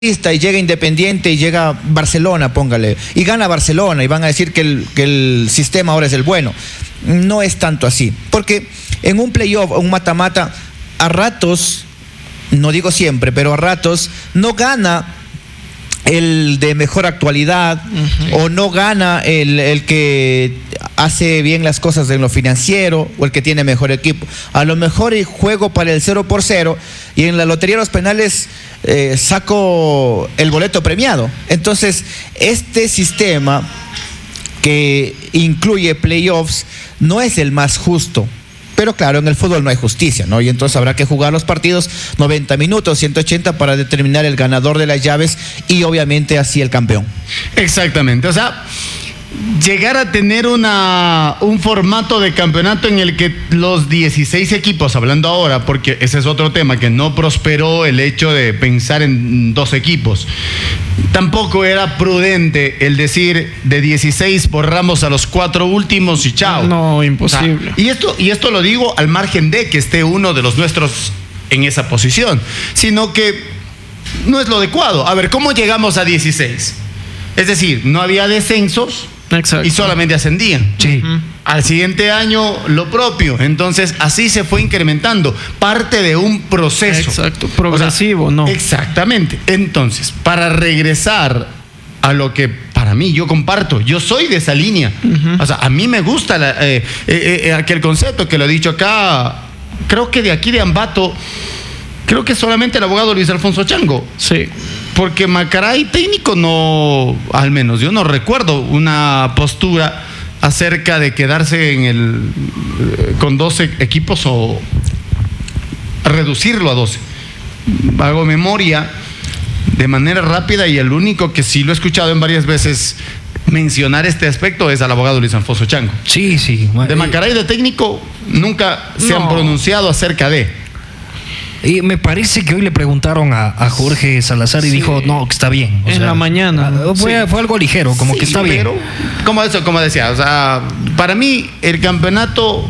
y llega Independiente y llega Barcelona, póngale, y gana Barcelona y van a decir que el sistema ahora es el bueno. No es tanto así, porque en un playoff, un mata-mata, a ratos, no digo siempre, pero a ratos no gana el de mejor actualidad, o no gana el que hace bien las cosas en lo financiero, o el que tiene mejor equipo. A lo mejor juego para el 0x0 y en la lotería de los penales saco el boleto premiado. Entonces, este sistema que incluye playoffs no es el más justo. Pero claro, en el fútbol no hay justicia, ¿no? Y entonces habrá que jugar los partidos 90 minutos, 180 para determinar el ganador de las llaves y obviamente así el campeón. Exactamente, o sea, llegar a tener un formato de campeonato en el que los 16 equipos, hablando ahora, porque ese es otro tema, que no prosperó el hecho de pensar en 2 equipos. Tampoco era prudente el decir de 16 borramos a los 4 últimos y chao. No, imposible. O sea, y esto lo digo al margen de que esté uno de los nuestros en esa posición, sino que no es lo adecuado. A ver, ¿cómo llegamos a 16? Es decir, no había descensos. Exacto. Y solamente ascendían. Sí. Al siguiente año lo propio. Entonces así se fue incrementando. Parte de un proceso. Exacto. Progresivo, ¿no? Exactamente. Entonces, para regresar a lo que para mí yo comparto, yo soy de esa línea. O sea, a mí me gusta aquel concepto que lo he dicho acá. Creo que de aquí de Ambato, creo que solamente el abogado Luis Alfonso Chango. Sí. Porque Macaray técnico no, al menos yo no recuerdo una postura acerca de quedarse con 12 equipos o reducirlo a 12. Hago memoria de manera rápida y el único que sí lo he escuchado en varias veces mencionar este aspecto es al abogado Luis Alfonso Chango. Sí, sí. De Macaray de técnico nunca se han pronunciado acerca de. Y me parece que hoy le preguntaron a Jorge Salazar y dijo, no, que está bien. En la mañana. Fue algo ligero, como que está bien. Pero, como decía, o sea, para mí el campeonato,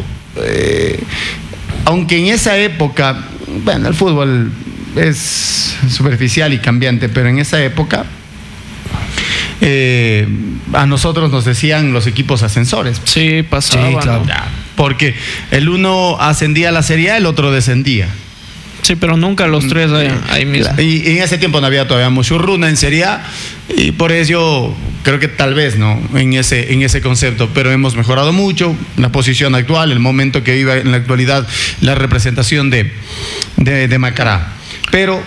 aunque en esa época, bueno, el fútbol es superficial y cambiante, pero en esa época a nosotros nos decían los equipos ascensores. Sí, pasaba. Sí, claro. Porque el uno ascendía a la Serie A, el otro descendía. Sí, pero nunca los tres ahí mismo. Y en ese tiempo no había todavía Muchurruna en Serie A, y por eso creo que tal vez no en ese concepto, pero hemos mejorado mucho la posición actual, el momento que vive en la actualidad la representación de Macará. Pero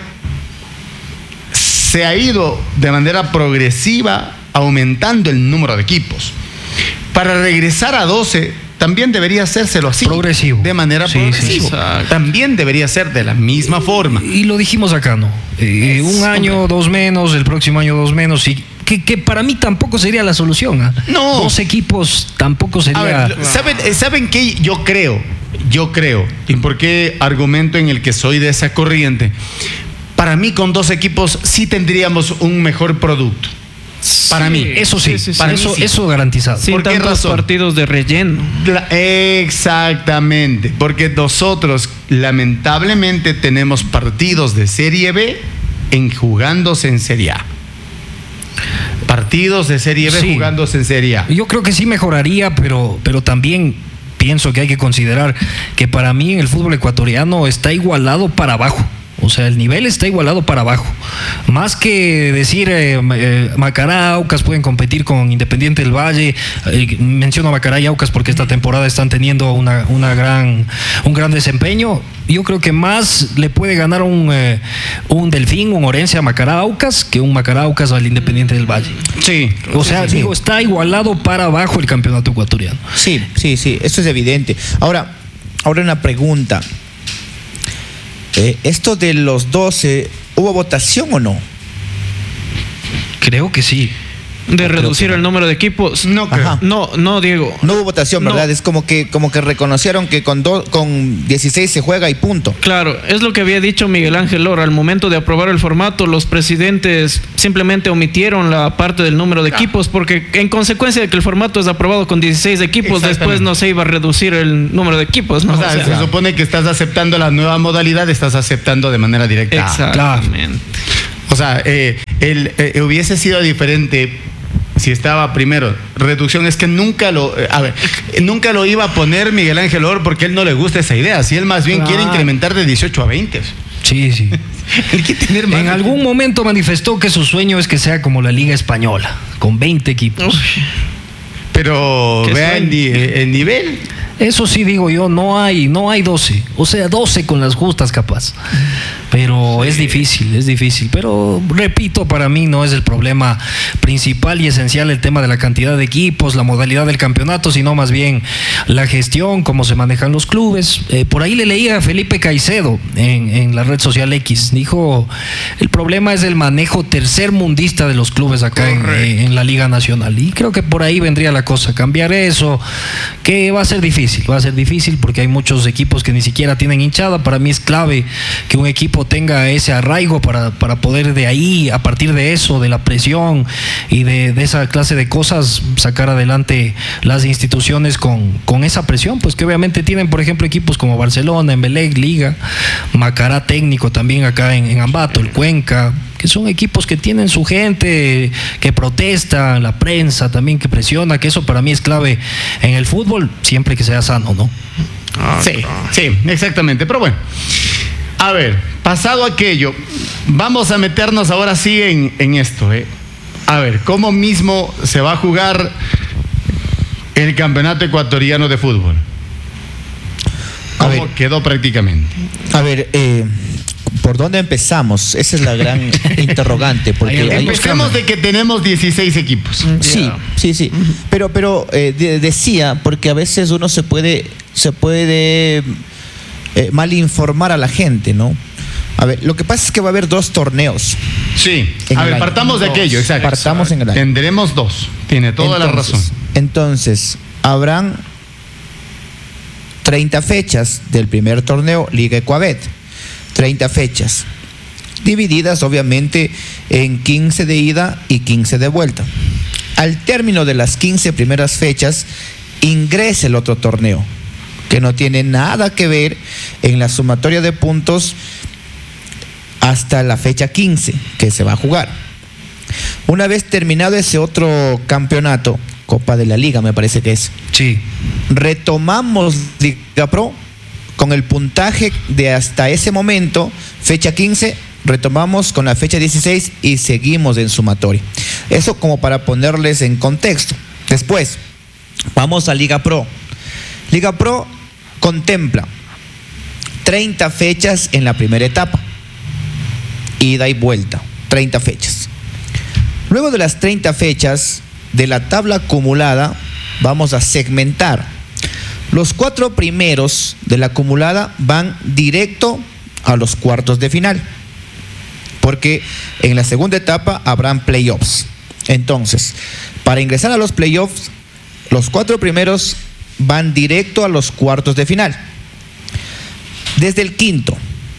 se ha ido de manera progresiva aumentando el número de equipos. Para regresar a 12 también debería hacérselo así. Progresivo. De manera progresiva. También debería ser de la misma forma. Y lo dijimos acá, ¿no? Un año, 2 menos, el próximo año 2 menos. Y que para mí tampoco sería la solución. No. 2 equipos tampoco sería. A ver, ¿saben qué? Yo creo, y por qué argumento en el que soy de esa corriente. Para mí, con 2 equipos sí tendríamos un mejor producto. Para mí, eso sí, para mí sí. Eso garantizado. Sin tantos partidos de relleno. Exactamente, porque nosotros lamentablemente tenemos partidos de Serie B jugándose en Serie A. Partidos de Serie B jugándose en Serie A. Yo creo que sí mejoraría, pero también pienso que hay que considerar que para mí en el fútbol ecuatoriano está igualado para abajo. O sea, el nivel está igualado para abajo. Más que decir Macará, Aucas pueden competir con Independiente del Valle. Menciono a Macará y Aucas porque esta temporada están teniendo un gran desempeño. Yo creo que más le puede ganar un Delfín, un Orense a Macará Aucas que un Macará Aucas al Independiente del Valle. Sí. O sea, digo, está igualado para abajo el campeonato ecuatoriano. Sí, eso es evidente. Ahora una pregunta. ¿Esto de los 12, hubo votación o no? Creo que sí. De reducir el número de equipos. No creo. No, Diego. No hubo votación, ¿verdad? No. Es como que reconocieron que con 16 se juega y punto. Claro, es lo que había dicho Miguel Ángel Lora. Al momento de aprobar el formato, los presidentes simplemente omitieron la parte del número de equipos, porque en consecuencia de que el formato es aprobado con 16 equipos, después no se iba a reducir el número de equipos, ¿no? O sea, se supone que estás aceptando la nueva modalidad, estás aceptando de manera directa. Exactamente. O sea, hubiese sido diferente si estaba primero. Reducción es que nunca lo iba a poner Miguel Ángel Or porque él no le gusta esa idea. Si él más bien quiere incrementar de 18 a 20. Sí. Él quiere tener más. En algún momento manifestó que su sueño es que sea como la Liga Española, con 20 equipos. Pero vea el nivel. Eso sí digo yo, no hay 12. O sea, 12 con las justas capaz. Pero sí. Es difícil. Pero repito, para mí no es el problema principal y esencial el tema de la cantidad de equipos, la modalidad del campeonato, sino más bien la gestión, cómo se manejan los clubes. Por ahí le leía a Felipe Caicedo en la red social X. Dijo, el problema es el manejo tercermundista de los clubes acá en la Liga Nacional. Y creo que por ahí vendría la cosa, cambiar eso, que va a ser difícil porque hay muchos equipos que ni siquiera tienen hinchada. Para mí es clave que un equipo tenga ese arraigo para poder de ahí, a partir de eso, de la presión y de esa clase de cosas, sacar adelante las instituciones con esa presión, pues que obviamente tienen, por ejemplo, equipos como Barcelona, Emelec, Liga, Macará técnico también acá en Ambato, el Cuenca, que son equipos que tienen su gente, que protesta, la prensa también que presiona, que eso para mí es clave en el fútbol, siempre que sea sano, ¿no? Sí, exactamente. Pero bueno, a ver, pasado aquello, vamos a meternos ahora sí en esto. A ver, ¿cómo mismo se va a jugar el campeonato ecuatoriano de fútbol? ¿Cómo quedó prácticamente? A ver, ¿por dónde empezamos? Esa es la gran interrogante. Porque empecemos de que tenemos 16 equipos. Sí. Pero decía, porque a veces uno se puede mal informar a la gente, ¿no? A ver, lo que pasa es que va a haber 2 torneos. Sí. A ver, partamos de aquello, exacto. Partamos en el año. Tendremos 2. Tiene toda la razón. Entonces, habrán 30 fechas del primer torneo Liga Ecuabet. 30 fechas, divididas obviamente en 15 de ida y 15 de vuelta. Al término de las 15 primeras fechas, ingresa el otro torneo, que no tiene nada que ver en la sumatoria de puntos hasta la fecha 15, que se va a jugar. Una vez terminado ese otro campeonato, Copa de la Liga me parece que es, sí, retomamos Liga Pro con el puntaje de hasta ese momento, fecha 15, retomamos con la fecha 16 y seguimos en sumatoria. Eso como para ponerles en contexto. Después, vamos a Liga Pro. Liga Pro contempla 30 fechas en la primera etapa, ida y vuelta, 30 fechas. Luego de las 30 fechas de la tabla acumulada, vamos a segmentar. Los 4 primeros de la acumulada van directo a los cuartos de final, porque en la segunda etapa habrán playoffs. Entonces, para ingresar a los playoffs, los 4 primeros van directo a los cuartos de final. Desde el quinto,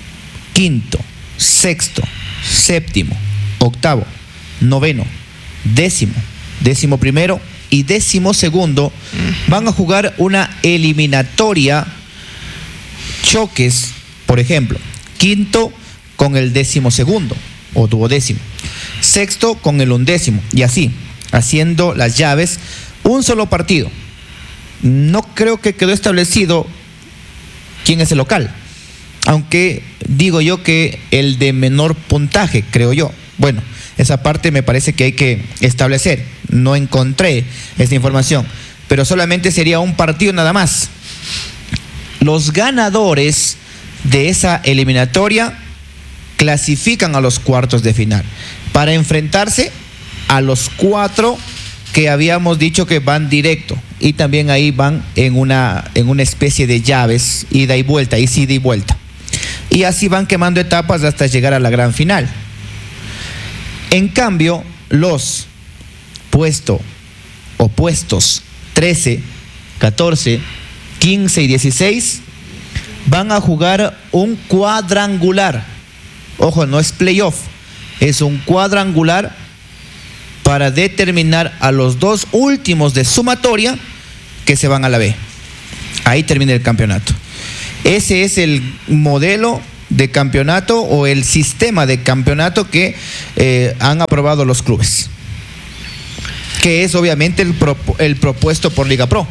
sexto, séptimo, octavo, noveno, décimo primero y 12º van a jugar una eliminatoria, choques, por ejemplo, quinto con el 12º o 12º, sexto con el 11º, y así, haciendo las llaves, un solo partido. No creo que quedó establecido quién es el local, aunque digo yo que el de menor puntaje, creo yo. Bueno, esa parte me parece que hay que establecer. No encontré esa información, pero solamente sería un partido nada más. Los ganadores de esa eliminatoria clasifican a los cuartos de final para enfrentarse a los 4 que habíamos dicho que van directo, y también ahí van en una especie de llaves, ida y vuelta, y así van quemando etapas hasta llegar a la gran final. En cambio, los puestos 13, 14, 15 y 16 van a jugar un cuadrangular. Ojo, no es playoff, es un cuadrangular para determinar a los 2 últimos de sumatoria que se van a la B. Ahí termina el campeonato. Ese es el modelo de campeonato o el sistema de campeonato que han aprobado los clubes, que es obviamente el propuesto por Liga Pro.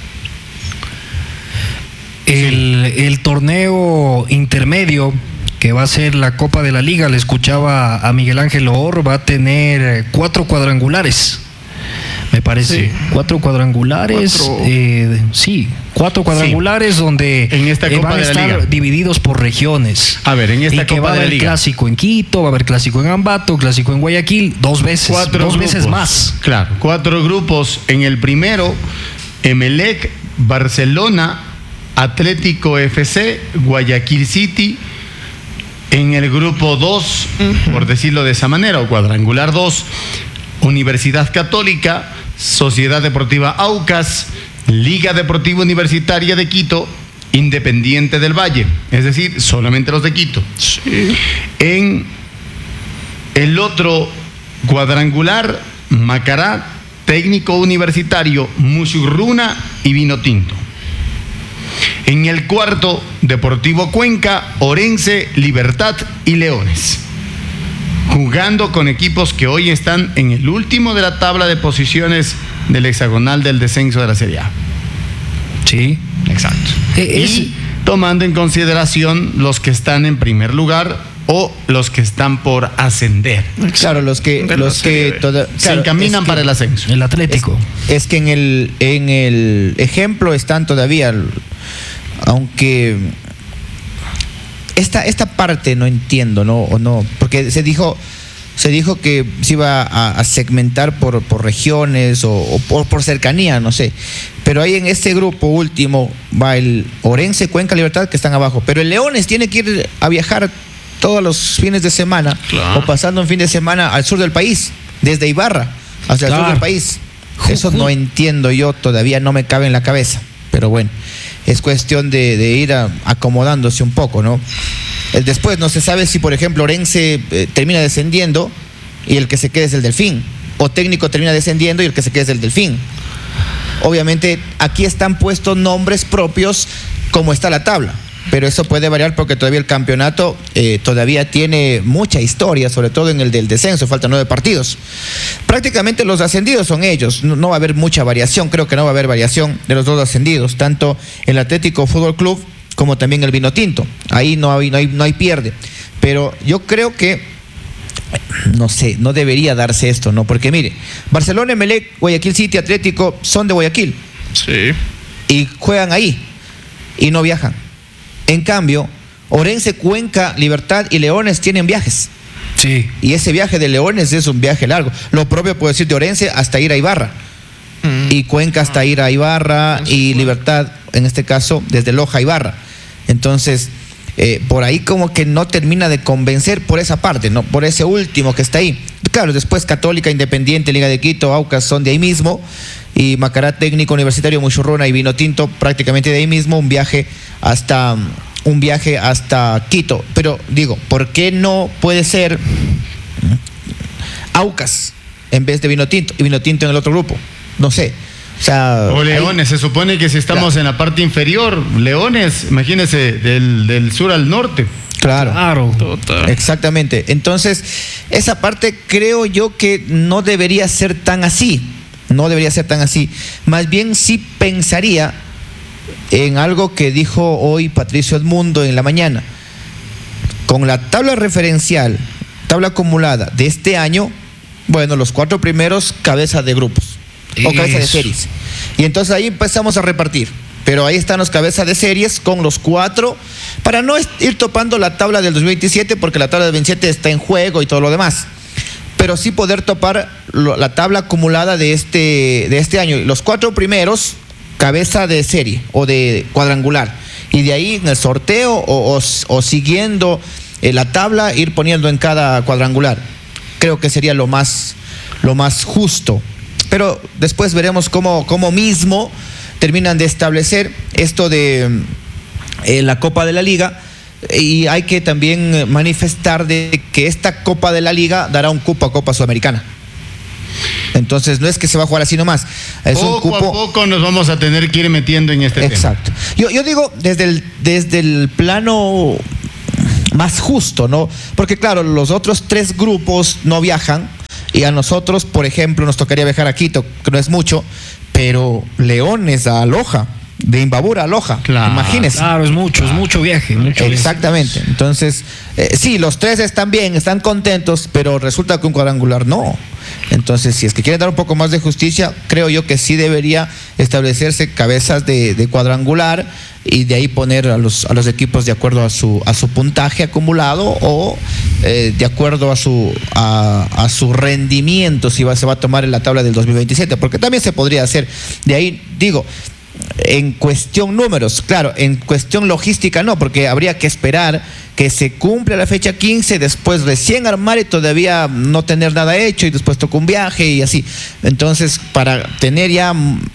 El torneo intermedio, que va a ser la Copa de la Liga, le escuchaba a Miguel Ángel Or, va a tener 4 cuadrangulares, me parece. Sí. 4 cuadrangulares. 4 cuadrangulares, sí, donde en esta Copa van a estar divididos por regiones. A ver, en esta Copa va a haber clásico en Quito, va a haber clásico en Ambato, clásico en Guayaquil, 2 veces. 2 veces más. Claro, 4 grupos. En el primero, Emelec, Barcelona, Atlético FC, Guayaquil City. En el grupo 2, por decirlo de esa manera, o cuadrangular 2, Universidad Católica, Sociedad Deportiva Aucas, Liga Deportiva Universitaria de Quito, Independiente del Valle, es decir, solamente los de Quito. Sí. En el otro cuadrangular, Macará, Técnico Universitario, Musurruna y Vinotinto. En el cuarto, Deportivo Cuenca, Orense, Libertad y Leones. Jugando con equipos que hoy están en el último de la tabla de posiciones del hexagonal del descenso de la Serie A. Sí, exacto. Y tomando en consideración los que están en primer lugar o los que están por ascender. Claro, los que se encaminan para el ascenso. El Atlético. Es que en el ejemplo están todavía, aunque esta parte no entiendo, ¿no? Porque se dijo que se iba a segmentar por regiones o por cercanía, no sé. Pero ahí en este grupo último va el Orense, Cuenca, Libertad, que están abajo. Pero el Leones tiene que ir a viajar todos los fines de semana, claro, o pasando un fin de semana al sur del país, desde Ibarra hacia el sur del país. Eso no entiendo yo, todavía no me cabe en la cabeza. Pero bueno, es cuestión de ir acomodándose un poco, ¿no? Después no se sabe si, por ejemplo, Orense termina descendiendo y el que se quede es el Delfín, o Técnico termina descendiendo y el que se quede es el Delfín. Obviamente aquí están puestos nombres propios como está la tabla, pero eso puede variar porque todavía el campeonato todavía tiene mucha historia, sobre todo en el del descenso, faltan 9 partidos. Prácticamente los ascendidos son ellos, no va a haber mucha variación, creo que no va a haber variación de los 2 ascendidos, tanto el Atlético Fútbol Club como también el Vinotinto. Ahí no hay pierde. Pero yo creo que, no sé, no debería darse esto, ¿no? Porque mire, Barcelona, Emelec, Guayaquil City, Atlético son de Guayaquil. Sí. Y juegan ahí y no viajan. En cambio, Orense, Cuenca, Libertad y Leones tienen viajes. Sí. Y ese viaje de Leones es un viaje largo. Lo propio puedo decir de Orense hasta ir a Ibarra. Y Cuenca hasta ir a Ibarra, y Libertad, en este caso, desde Loja a Ibarra. Entonces, por ahí como que no termina de convencer por esa parte, ¿no? Por ese último que está ahí. Claro, después Católica, Independiente, Liga de Quito, Aucas son de ahí mismo, y Macará, Técnico Universitario, Musurruna y Vinotinto prácticamente de ahí mismo, un viaje hasta Quito. Pero digo, ¿por qué no puede ser Aucas en vez de Vinotinto y Vinotinto en el otro grupo? No sé. O Leones, se supone que si estamos en la parte inferior, Leones, imagínense, del sur al norte. Claro. Total. Exactamente. Entonces, esa parte creo yo que no debería ser tan así. Más bien sí pensaría en algo que dijo hoy Patricio Edmundo en la mañana. Con la tabla referencial, tabla acumulada de este año, bueno, los 4 primeros cabeza de grupos. O cabeza de series. Y entonces ahí empezamos a repartir. Pero ahí están los cabezas de series con los 4, para no ir topando la tabla del 2027, porque la tabla del 27 está en juego y todo lo demás. Pero sí poder topar la tabla acumulada de este año. Los 4 primeros, cabeza de serie o de cuadrangular. Y de ahí en el sorteo o siguiendo la tabla, ir poniendo en cada cuadrangular. Creo que sería lo más justo. Pero después veremos cómo mismo terminan de establecer esto de la Copa de la Liga, y hay que también manifestar de que esta Copa de la Liga dará un cupo a Copa Sudamericana. Entonces no es que se va a jugar así nomás, es un cupo. Poco a poco nos vamos a tener que ir metiendo en este tema. Exacto. Yo digo desde el plano más justo, ¿no? Porque claro, los otros 3 grupos no viajan y a nosotros, por ejemplo, nos tocaría viajar a Quito, que no es mucho, pero Leones a Loja, de Imbabura a Loja, Claro, imagínense. Claro, es mucho viaje. Exactamente. Entonces, sí, los 3 están bien, están contentos, pero resulta que un cuadrangular no. Entonces, si es que quieren dar un poco más de justicia, creo yo que sí debería establecerse cabezas de cuadrangular y de ahí poner a los equipos de acuerdo a su puntaje acumulado o de acuerdo a su rendimiento, si se va a tomar en la tabla del 2027, porque también se podría hacer. De ahí, digo, en cuestión números, claro, en cuestión logística no, porque habría que esperar que se cumpla la fecha 15, después recién armar y todavía no tener nada hecho y después toca un viaje y así. Entonces, para tener ya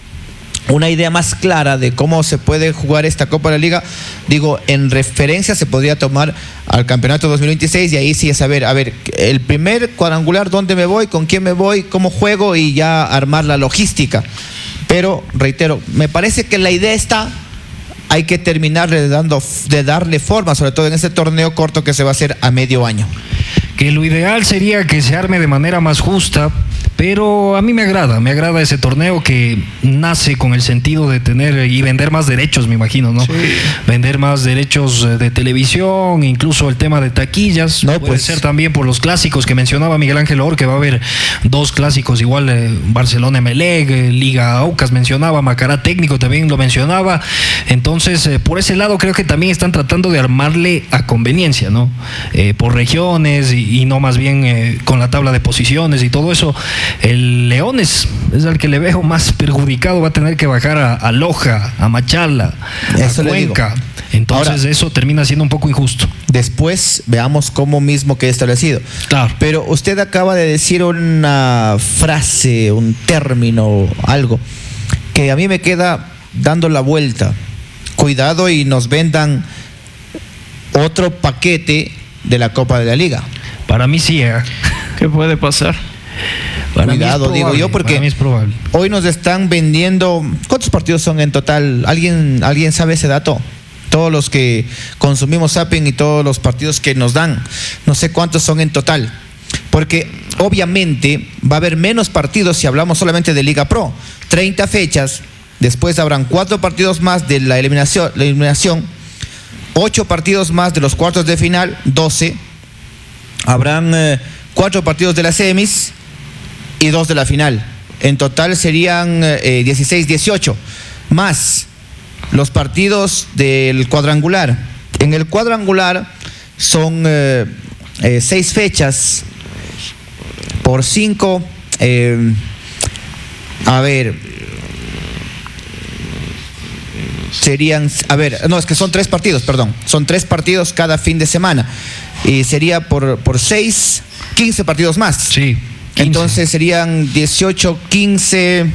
una idea más clara de cómo se puede jugar esta Copa de la Liga, digo, en referencia se podría tomar al campeonato 2026 y ahí sí es saber, a ver, el primer cuadrangular, ¿dónde me voy? ¿Con quién me voy? ¿Cómo juego? Y ya armar la logística. Pero, reitero, me parece que la idea está, hay que terminar de darle forma, sobre todo en este torneo corto que se va a hacer a medio año. Que lo ideal sería que se arme de manera más justa, pero a mí me agrada ese torneo que nace con el sentido de tener y vender más derechos, me imagino, ¿no? Sí. Vender más derechos de televisión, incluso el tema de taquillas. No, puede ser también por los clásicos que mencionaba Miguel Ángel Or, que va a haber 2 clásicos igual, Barcelona-Emelec, Liga Aucas mencionaba, Macará Técnico también lo mencionaba. Entonces, por ese lado creo que también están tratando de armarle a conveniencia, ¿no? Por regiones y no más bien con la tabla de posiciones y todo eso. El Leones es el que le veo más perjudicado, va a tener que bajar a Loja, a Machala, a Cuenca. Entonces ahora, eso termina siendo un poco injusto. Después veamos cómo mismo queda establecido. Claro. Pero usted acaba de decir una frase, un término, algo que a mí me queda dando la vuelta. Cuidado y nos vendan otro paquete de la Copa de la Liga. Para mí sí, ¿qué puede pasar? Cuidado, digo yo, porque hoy nos están vendiendo. ¿Cuántos partidos son en total? ¿Alguien sabe ese dato? Todos los que consumimos Zapping y todos los partidos que nos dan, no sé cuántos son en total, porque obviamente va a haber menos partidos si hablamos solamente de Liga Pro. 30 fechas, después habrán 4 partidos más de la eliminación, 8 partidos más de los cuartos de final, 12. Habrán 4 partidos de las semis y 2 de la final. En total serían 16, 18. Más los partidos del cuadrangular. En el cuadrangular son 6 fechas por 5. Serían, es que son 3 partidos, perdón. Son 3 partidos cada fin de semana. Y sería por 6, 15 partidos más. Sí. 15. Entonces serían 18, 15,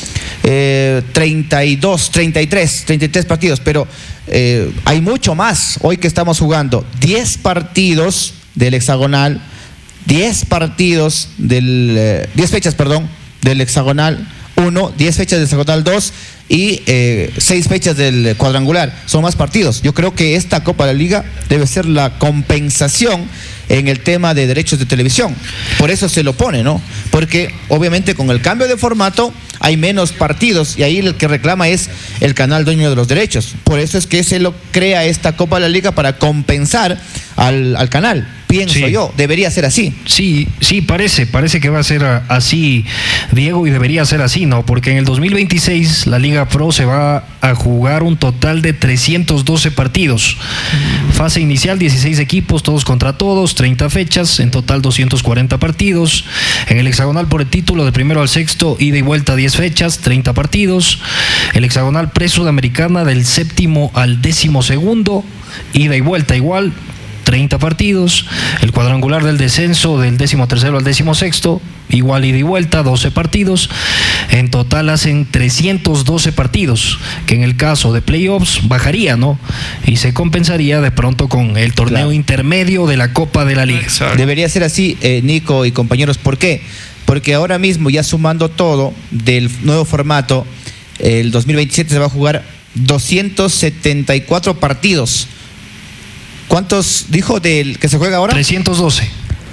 32, 33 partidos. Pero hay mucho más hoy que estamos jugando. 10 partidos del hexagonal, 10 partidos 10 fechas, del hexagonal 1, 10 fechas del hexagonal 2 y 6 fechas del cuadrangular. Son más partidos. Yo creo que esta Copa de la Liga debe ser la compensación en el tema de derechos de televisión. Por eso se lo pone, ¿no? Porque obviamente con el cambio de formato hay menos partidos y ahí el que reclama es el canal dueño de los derechos. Por eso es que se lo crea esta Copa de la Liga, para compensar al canal. Pienso yo, debería ser así. Sí, parece que va a ser así, Diego, y debería ser así, ¿no? Porque en el 2026 la Liga Pro se va a jugar un total de 312 partidos. Fase inicial, 16 equipos, todos contra todos, 30 fechas, en total 240 partidos. En el hexagonal por el título de primero al sexto, ida y vuelta 10 fechas, 30 partidos. El hexagonal pre-sudamericana del séptimo al 12º, ida y vuelta igual, 30 partidos. El cuadrangular del descenso del 13º al 16º, igual ida y vuelta, 12 partidos. En total hacen 312 partidos, que en el caso de playoffs bajaría, ¿no? Y se compensaría de pronto con el torneo intermedio de la Copa de la Liga. Exacto. Debería ser así, Nico y compañeros. ¿Por qué? Porque ahora mismo, ya sumando todo del nuevo formato, el 2027 se va a jugar 274 partidos. ¿Cuántos dijo del que se juega ahora? 312.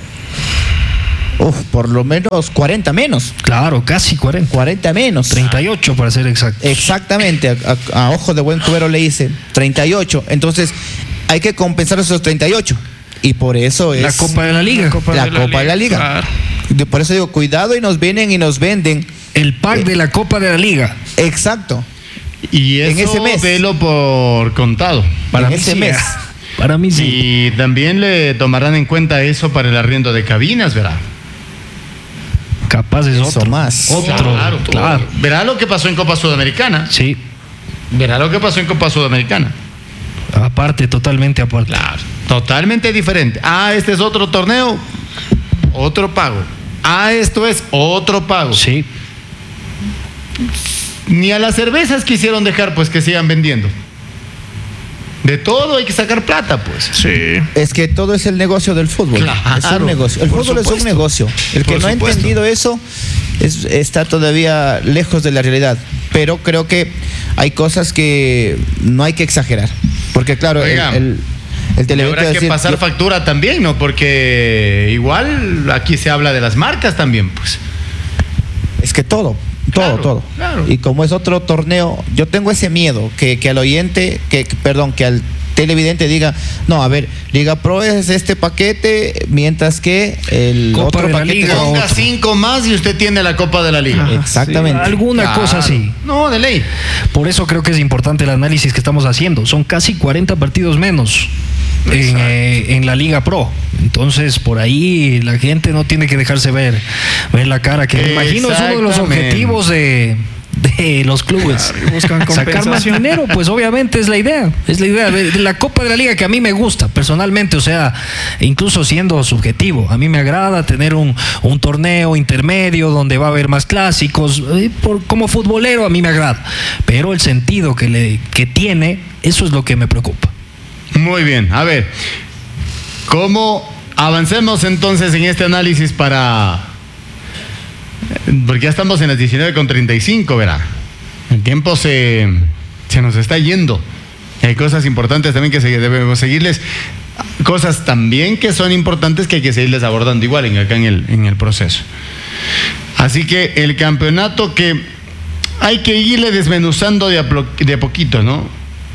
Por lo menos 40 menos. Claro, casi 40. 40 menos. 38 para ser exacto. Exactamente, a ojo de buen cubero le hice 38. Entonces, hay que compensar esos 38. Y por eso es la Copa de la Liga. La Copa de la Liga. Claro. Por eso digo, cuidado, y nos vienen y nos venden. El pack de la Copa de la Liga. Exacto. Y eso En ese mes. velo por contado. Para En mí ese sí, mes. Para mí sí. Y también le tomarán en cuenta eso para el arriendo de cabinas, verá. Capaz es Eso otro. más. Otro. Claro. Verá lo que pasó en Copa Sudamericana. Sí. Verá lo que pasó en Copa Sudamericana. Aparte, totalmente aparte. Claro. Totalmente diferente. Este es otro torneo, otro pago. Esto es otro pago. Sí. Ni a las cervezas quisieron dejar, pues, que sigan vendiendo. De todo hay que sacar plata, pues. Sí. Es que todo es el negocio del fútbol. Claro, Es un negocio. El por fútbol es supuesto. un negocio. El que Por no ha supuesto. entendido eso está todavía lejos de la realidad. Pero creo que hay cosas que no hay que exagerar. Porque claro, Oiga, el Y televidente va habrá a que decir, pasar factura también, ¿no? Porque igual aquí se habla de las marcas también, pues. es que todo. Claro, Todo. claro. Y como es otro torneo, yo tengo ese miedo que al oyente, que al televidente diga, no, a ver, Liga Pro es este paquete, mientras que el Copa otro de la paquete Liga, es Ponga otro. 5 más y usted tiene la Copa de la Liga. Ajá. Exactamente. Alguna Claro. cosa así. No, de ley. Por eso creo que es importante el análisis que estamos haciendo. Son casi 40 partidos menos en la Liga Pro. Entonces, por ahí la gente no tiene que dejarse ver la cara, que me imagino es uno de los Exactamente. objetivos de los clubes. Claro, y buscan Sacar más compensación. dinero, pues obviamente es la idea. Es la idea de la Copa de la Liga que a mí me gusta personalmente, o sea, incluso siendo subjetivo. A mí me agrada tener un torneo intermedio donde va a haber más clásicos. Como futbolero a mí me agrada. Pero el sentido que tiene, eso es lo que me preocupa. Muy bien, a ver, ¿cómo avancemos entonces en este análisis para... Porque ya estamos en las 19:35, verá. El tiempo se nos está yendo. Hay cosas importantes también que debemos seguirles. Cosas también que son importantes que hay que seguirles abordando igual acá en el proceso. Así que el campeonato que hay que irle desmenuzando de a poquito, ¿no?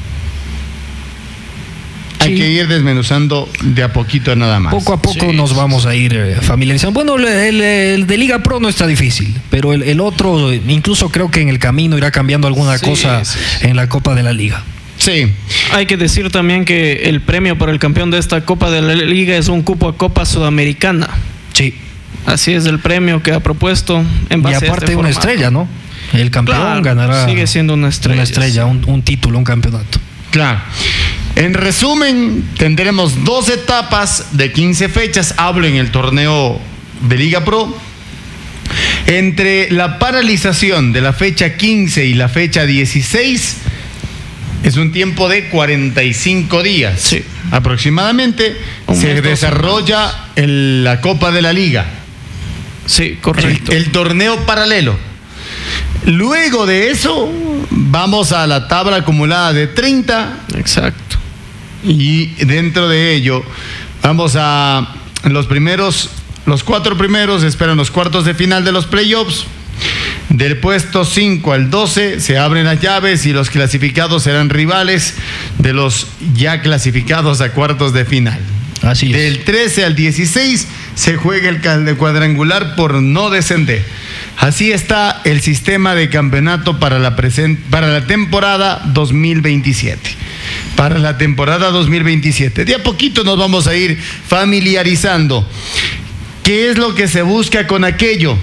Hay Sí. que ir desmenuzando de a poquito nada más. Poco a poco nos vamos a ir familiarizando. Bueno, el de Liga Pro no está difícil, pero el otro, incluso creo que en el camino irá cambiando alguna Sí, cosa sí. en la Copa de la Liga. Sí. Hay que decir también que el premio para el campeón de esta Copa de la Liga es un cupo a Copa Sudamericana. Sí. Así es el premio que ha propuesto en Y base a aparte este una formato. estrella, ¿no? El campeón Claro, ganará. sigue siendo una estrella. un título, un campeonato. Claro. En resumen, tendremos 2 etapas de 15 fechas. Hablo en el torneo de Liga Pro. Entre la paralización de la fecha 15 y la fecha 16, es un tiempo de 45 días. Sí. Aproximadamente Un se mes, 2 desarrolla la Copa de la Liga. Sí, correcto. El torneo paralelo. Luego de eso, vamos a la tabla acumulada de 30. Exacto. Y dentro de ello, vamos a los 4 primeros esperan los cuartos de final de los playoffs. Del puesto 5 al 12 se abren las llaves y los clasificados serán rivales de los ya clasificados a cuartos de final. Así es. Del 13 al 16 se juega el cuadrangular por no descender. Así está el sistema de campeonato para la temporada 2027. Para la temporada 2027. De a poquito nos vamos a ir familiarizando. ¿Qué es lo que se busca con aquello?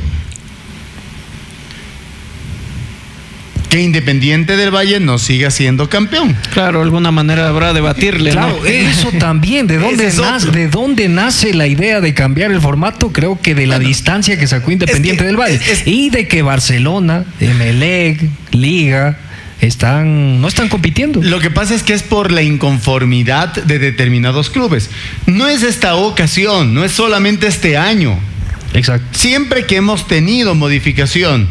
Que Independiente del Valle no siga siendo campeón. Claro, de alguna manera habrá debatirle, Claro, ¿no? eso también. Ese es otro. ¿De dónde nace la idea de cambiar el formato? Creo que de la distancia que sacó Independiente del Valle. Y de que Barcelona, Emelec, Liga, no están compitiendo. Lo que pasa es que es por la inconformidad de determinados clubes. No es esta ocasión, no es solamente este año. Exacto. Siempre que hemos tenido modificación,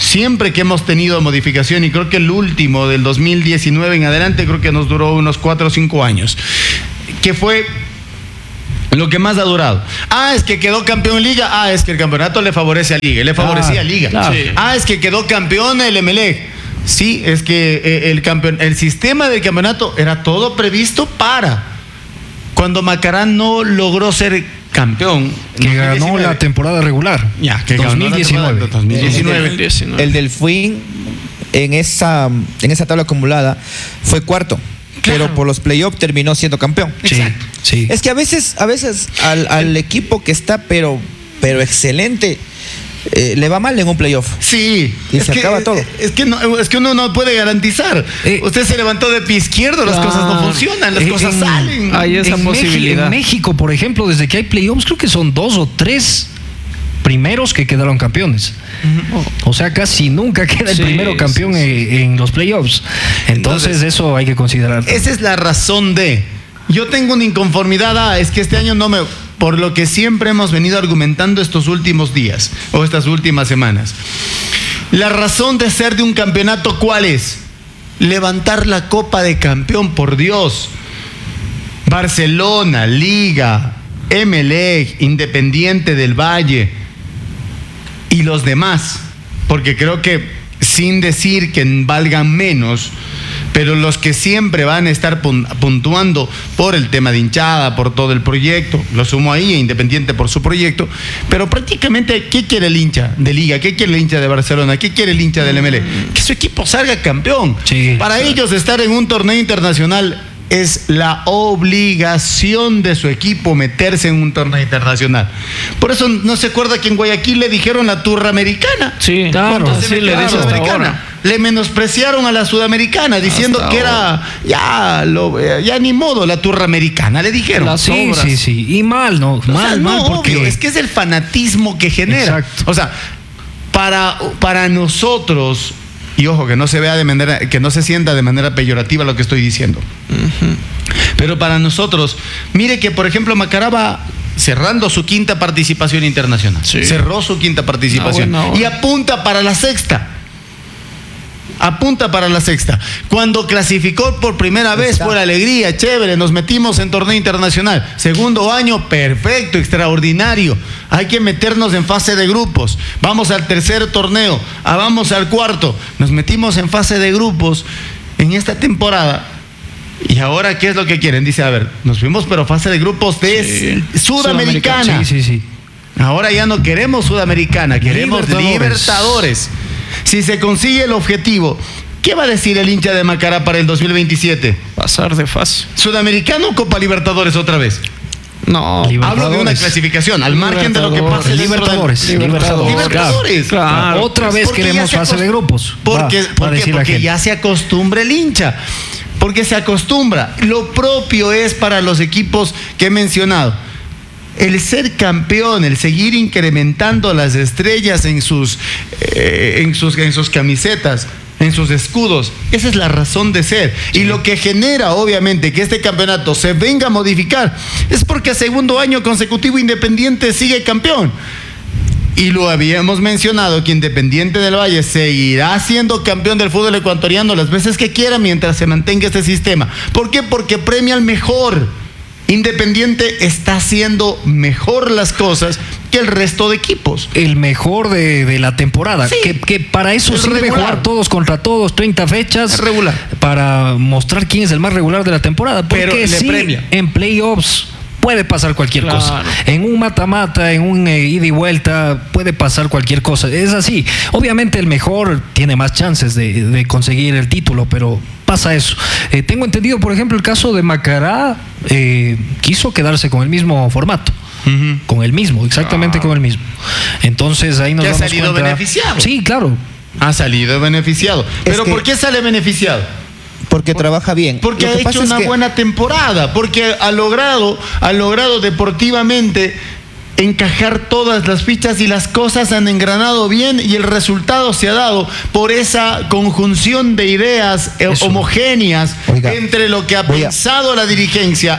y creo que el último del 2019 en adelante creo que nos duró unos 4 o 5 años. que fue lo que más ha durado. Es que quedó campeón en Liga. Es que el campeonato le favorece a Liga. Le favorecía a Liga. Claro. Sí. Es que quedó campeón el Emelec. Sí, es que el sistema del campeonato era todo previsto para cuando Macará no logró ser campeón. Que ganó la temporada regular. Ya, que 2019. 2019. El Delfín en esa tabla acumulada fue cuarto. Claro. Pero por los playoffs terminó siendo campeón. Sí, Exacto. sí. Es que a veces al equipo que está pero excelente le va mal en un playoff. Sí, Y se acaba todo. Es que uno no puede garantizar. Usted se levantó de pie izquierdo, las cosas no funcionan, las cosas salen. Hay esa posibilidad. En México, por ejemplo, desde que hay playoffs, creo que son 2 o 3 primeros que quedaron campeones. O sea, casi nunca queda el Sí, primero campeón en los playoffs. Entonces, eso hay que considerar. Esa es la razón de. Yo tengo una inconformidad. Es que este año no me. Por lo que siempre hemos venido argumentando estos últimos días o estas últimas semanas. La razón de ser de un campeonato, ¿cuál es? Levantar la copa de campeón, por Dios. Barcelona, Liga, Emelec, Independiente del Valle y los demás. Porque creo que, sin decir que valgan menos, pero los que siempre van a estar puntuando por el tema de hinchada, por todo el proyecto, lo sumo ahí, Independiente por su proyecto, pero prácticamente, ¿qué quiere el hincha de Liga? ¿Qué quiere el hincha de Barcelona? ¿Qué quiere el hincha del ML? Que su equipo salga campeón. Sí, Para ellos estar en un torneo internacional es la obligación de su equipo meterse en un torneo internacional. Por eso no se acuerda que en Guayaquil le dijeron la turra americana. Sí, Claro, Cuando se sí, metió le a la dicen hasta sudamericana. ahora. Le menospreciaron a la sudamericana diciendo Hasta que era ya ni modo la turra americana, le dijeron. Las Sí, obras. sí, sí. Y mal, ¿no? O sea, Mal, no, mal, porque obvio, es que es el fanatismo que genera. Exacto. O sea, para nosotros, y ojo, que no se vea de manera, que no se sienta de manera peyorativa lo que estoy diciendo. Pero para nosotros, mire que por ejemplo Macará va cerrando su 5ª participación internacional. Sí. Cerró su 5ª participación. Buena hora. Y apunta para la 6ª. Apunta para la 6ª. Cuando clasificó por primera vez fue la alegría, chévere, nos metimos en torneo internacional. Segundo año, perfecto, extraordinario. Hay que meternos en fase de grupos. Vamos al tercer torneo, vamos al cuarto. Nos metimos en fase de grupos en esta temporada. Y ahora, ¿qué es lo que quieren? Dice, a ver, nos fuimos pero fase de grupos de Sudamericana. Sí, sí, sí. Ahora ya no queremos Sudamericana, queremos Libertadores. Si se consigue el objetivo, ¿qué va a decir el hincha de Macará para el 2027? Pasar de fase. ¿Sudamericano o Copa Libertadores otra vez? No. Hablo de una clasificación, al margen de lo que pase dentro del- Libertadores. Claro. Otra vez Porque queremos ya se fase de grupos. Porque, va a decir la porque gente. ya se acostumbra el hincha. Porque se acostumbra. Lo propio es para los equipos que he mencionado. El ser campeón, el seguir incrementando las estrellas en sus camisetas, en sus escudos. Esa es la razón de ser. Y lo que genera, obviamente, que este campeonato se venga a modificar es porque a segundo año consecutivo Independiente sigue campeón. Y lo habíamos mencionado que Independiente del Valle seguirá siendo campeón del fútbol ecuatoriano las veces que quiera mientras se mantenga este sistema. ¿Por qué? Porque premia al mejor. Independiente está haciendo mejor las cosas que el resto de equipos. El mejor de la temporada. Sí. Que para eso El sirve regular. jugar todos contra todos, 30 fechas. El regular. Para mostrar quién es el más regular de la temporada. Porque Pero le sí, premia. en playoffs puede pasar cualquier Claro. cosa. En un mata-mata, en un ida y vuelta, puede pasar cualquier cosa. Es así. Obviamente el mejor tiene más chances de conseguir el título, pero pasa eso. Tengo entendido, por ejemplo, el caso de Macará, quiso quedarse con el mismo formato. Con el mismo, exactamente con el mismo. Entonces ahí nos Que ha damos salido cuenta. beneficiado. Sí, claro. Ha salido beneficiado. ¿Pero que- por qué sale beneficiado? Porque trabaja bien. Porque Lo ha que pasa hecho es una que- buena temporada, porque ha logrado deportivamente encajar todas las fichas y las cosas han engranado bien y el resultado se ha dado por esa conjunción de ideas Eso. homogéneas Oiga, entre lo que ha voy a- pensado la dirigencia,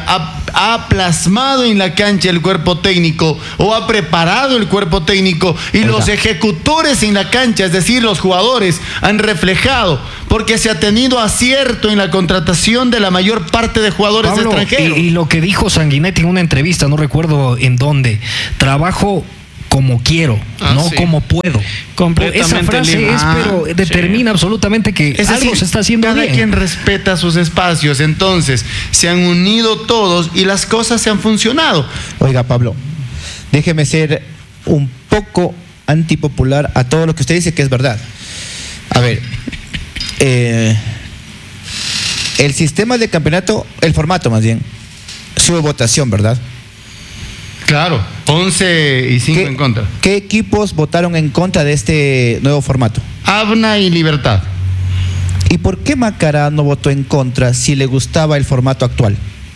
ha plasmado en la cancha el cuerpo técnico o ha preparado el cuerpo técnico y los ejecutores en la cancha, es decir, los jugadores, han reflejado, porque se ha tenido acierto en la contratación de la mayor parte de jugadores Pablo, extranjeros. Y lo que dijo Sanguinetti en una entrevista, no recuerdo en dónde, trabajo como quiero, no sí. como puedo. Completamente Esa frase libre. pero determina absolutamente que Es algo decir, se está haciendo cada bien. quien respeta sus espacios, entonces se han unido todos y las cosas se han funcionado. Oiga, Pablo, déjeme ser un poco antipopular a todo lo que usted dice que es verdad. A ver, el sistema de campeonato, el formato más bien, sí hubo votación, ¿verdad? Claro, 11 y 5 en contra. ¿Qué equipos votaron en contra de este nuevo formato? Abna y Libertad. ¿Y por qué Macará no votó en contra si le gustaba el formato actual?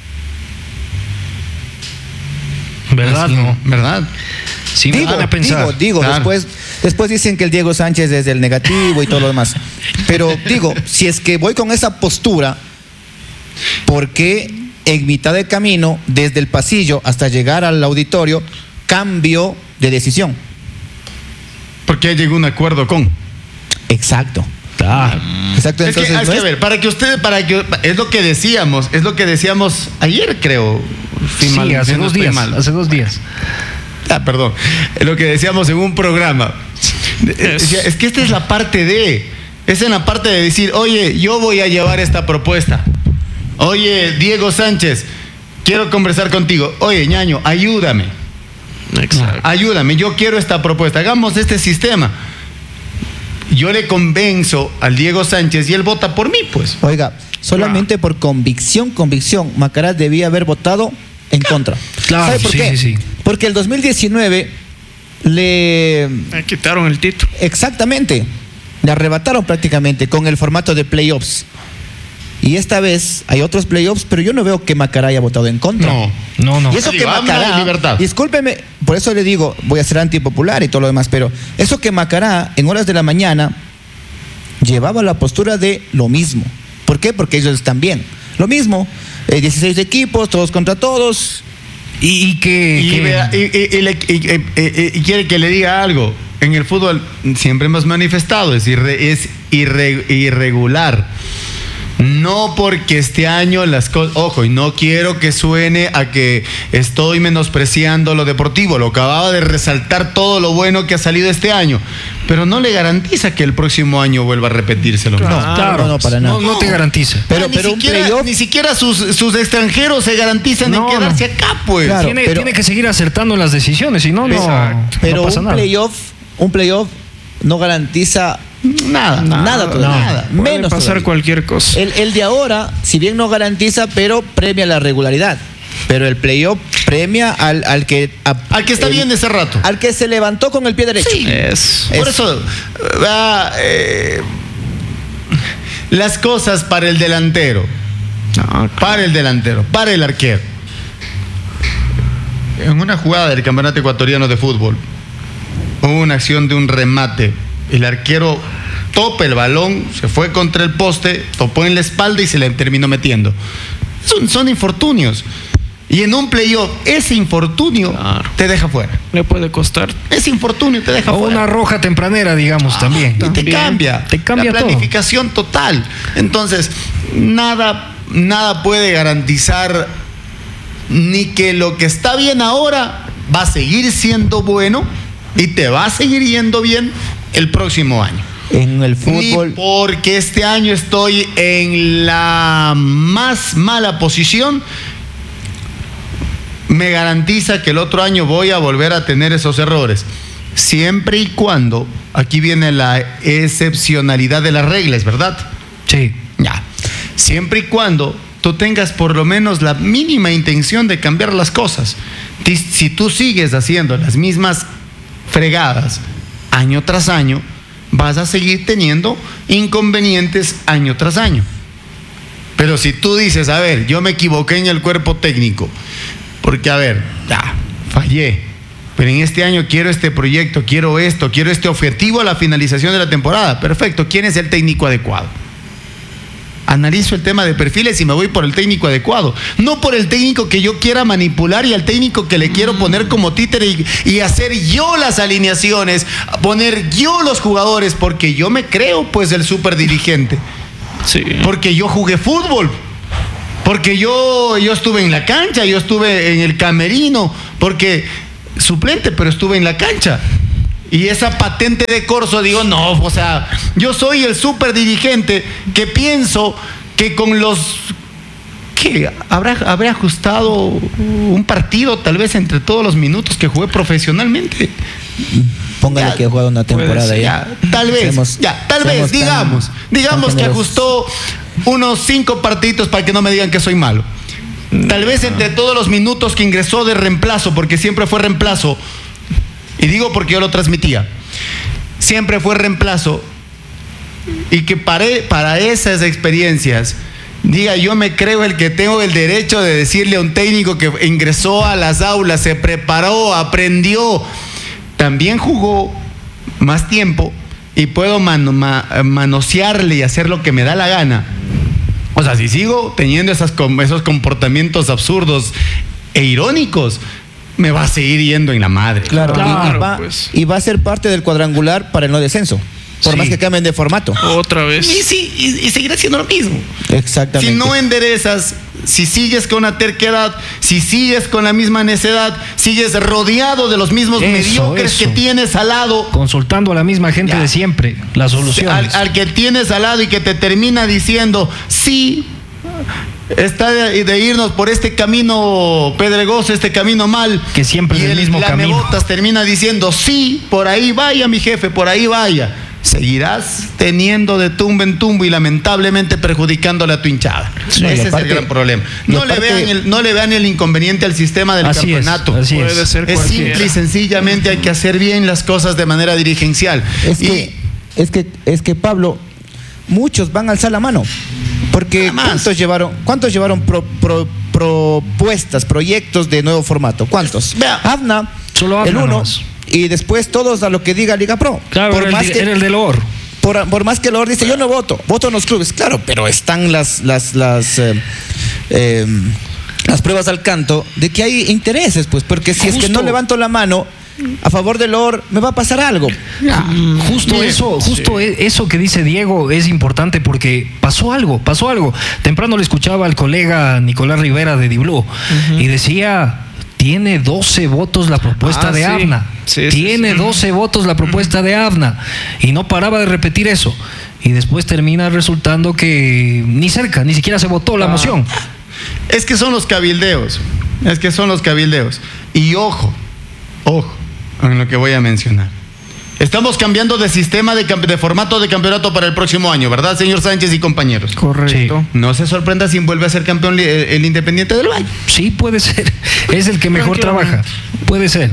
¿Verdad? Así, No. ¿Verdad? Sí, me van a pensar. Digo, Claro. después dicen que el Diego Sánchez es el negativo y todo lo demás. Pero digo, si es que voy con esa postura, ¿por qué en mitad de camino, desde el pasillo hasta llegar al auditorio, cambio de decisión? Porque llegó un acuerdo con. Exacto. Claro. Exacto. Es que, Entonces, es que, a ver, es lo que decíamos ayer, creo. Sí, hace si no 2 estoy días. mal. Hace 2 días. Perdón. Es lo que decíamos en un programa. Decía, es que esta es la parte de. Es en la parte de decir, oye, yo voy a llevar esta propuesta. Oye, Diego Sánchez, quiero conversar contigo. Oye, ñaño, ayúdame. Exacto. Ayúdame, yo quiero esta propuesta. Hagamos este sistema. Yo le convenzo al Diego Sánchez y él vota por mí, pues. oiga, solamente por convicción, Macará debía haber votado en contra. Claro, ¿Sabe por sí, qué? sí. Porque el 2019 le... Me quitaron el título. Exactamente. Le arrebataron prácticamente con el formato de playoffs. Y esta vez hay otros playoffs, pero yo no veo que Macará haya votado en contra. No. Y eso Digo, que Abna Macará, y Libertad. discúlpeme, por eso le digo, voy a ser antipopular y todo lo demás, pero eso que Macará en horas de la mañana llevaba la postura de lo mismo. ¿Por qué? Porque ellos están bien. Lo mismo, 16 equipos, todos contra todos. Y Y quiere que le diga algo. En el fútbol siempre hemos manifestado, es irregular. No porque este año las cosas... Ojo, y no quiero que suene a que estoy menospreciando lo deportivo. Lo acababa de resaltar todo lo bueno que ha salido este año. Pero no le garantiza que el próximo año vuelva a repetirse lo mismo. No, para nada. No te garantiza. Pero Ni un siquiera, playoff... ni siquiera sus extranjeros se garantizan en No, quedarse acá, pues. Claro. Tiene que seguir acertando en las decisiones, si no, Exacto. Pero no pasa un nada. playoff no garantiza Nada. nada todavía. Puede Menos pasar todavía. cualquier cosa. El de ahora, si bien no garantiza, pero premia la regularidad. Pero el playoff premia al que... Al que está bien ese rato. Al que se levantó con el pie derecho. Sí. Es. Por eso, las cosas para el delantero, No, para el arquero. En una jugada del Campeonato Ecuatoriano de Fútbol, hubo una acción de un remate. El arquero topa el balón, se fue contra el poste, topó en la espalda y se le terminó metiendo. Son infortunios. Y en un playoff, ese infortunio te deja fuera. le puede costar. Ese infortunio te deja O fuera. una roja tempranera, digamos, también. Y te cambia. Te cambia la todo. planificación total. Entonces, nada puede garantizar ni que lo que está bien ahora va a seguir siendo bueno y te va a seguir yendo bien el próximo año. En el fútbol... Ni porque este año estoy en la más mala posición, me garantiza que el otro año voy a volver a tener esos errores. Siempre y cuando, aquí viene la excepcionalidad de las reglas, ¿verdad? Sí. Ya. Siempre y cuando tú tengas por lo menos la mínima intención de cambiar las cosas. Si tú sigues haciendo las mismas fregadas año tras año, vas a seguir teniendo inconvenientes año tras año. Pero si tú dices, a ver, yo me equivoqué en el cuerpo técnico, porque a ver, ya, fallé, pero en este año quiero este proyecto, quiero este objetivo a la finalización de la temporada. Perfecto, ¿quién es el técnico adecuado? Analizo el tema de perfiles y me voy por el técnico adecuado. No por el técnico que yo quiera manipular y al técnico que le quiero poner como títere y hacer yo las alineaciones, poner yo los jugadores, porque yo me creo pues el superdirigente. Sí. Porque yo jugué fútbol. Porque yo estuve en la cancha, yo estuve en el camerino, porque suplente, pero estuve en la cancha. Y esa patente de corso, digo, no, o sea, yo soy el superdirigente que pienso que con los... ¿Qué? ¿Habrá ajustado un partido tal vez entre todos los minutos que jugué profesionalmente? Póngale Ya, que he jugado una temporada pues, ya. Tal vez, digamos que ajustó unos 5 partidos para que no me digan que soy malo. Tal vez entre todos los minutos que ingresó de reemplazo, porque siempre fue reemplazo, y digo porque yo lo transmitía, siempre fue reemplazo, y que para esas experiencias, diga, yo me creo el que tengo el derecho de decirle a un técnico que ingresó a las aulas, se preparó, aprendió, también jugó más tiempo y puedo manosearle y hacer lo que me da la gana. O sea, si sigo teniendo esos comportamientos absurdos e irónicos, me va a seguir yendo en la madre. Claro, pues. y va a ser parte del cuadrangular para el no descenso. Por más que cambien de formato. Otra vez. Y seguirá siendo lo mismo. Exactamente. Si no enderezas, si sigues con la terquedad, si sigues con la misma necedad, sigues rodeado de los mismos mediocres que tienes al lado. Consultando a la misma gente de siempre, las soluciones. Al que tienes al lado y que te termina diciendo, sí, está de irnos por este camino pedregoso, este camino mal. Que siempre es el mismo camino. Lamebotas termina diciendo, sí, por ahí vaya mi jefe, por ahí vaya. Seguirás teniendo de tumbo en tumbo y lamentablemente perjudicándole a tu hinchada. Sí, ese es el gran problema. No le vean el inconveniente al sistema del campeonato. Puede ser es simple y sencillamente hay que hacer bien las cosas de manera dirigencial. Es que Pablo, muchos van a alzar la mano. Porque ¿cuántos llevaron propuestas, proyectos de nuevo formato? ¿Cuántos? Vea, Avna, solo Avna el uno, nomás. y después todos a lo que diga Liga Pro. Claro, era el de Lor. Por más que Lor dice, yo no voto en los clubes. Claro, pero están las pruebas al canto de que hay intereses, pues, porque si es que no levanto la mano a favor del Lor, me va a pasar algo. Justo eso que dice Diego es importante porque pasó algo. Temprano le escuchaba al colega Nicolás Rivera de Diblú y decía, tiene 12 votos la propuesta de Avna. Tiene 12 votos la propuesta de Avna. Y no paraba de repetir eso. Y después termina resultando que ni siquiera se votó la moción. Es que son los cabildeos. Y ojo en lo que voy a mencionar. Estamos cambiando de sistema de formato de campeonato para el próximo año, ¿verdad, señor Sánchez y compañeros? Correcto. Sí. No se sorprenda si vuelve a ser campeón el Independiente del Valle. Sí, puede ser. Es el que mejor trabaja. Puede ser.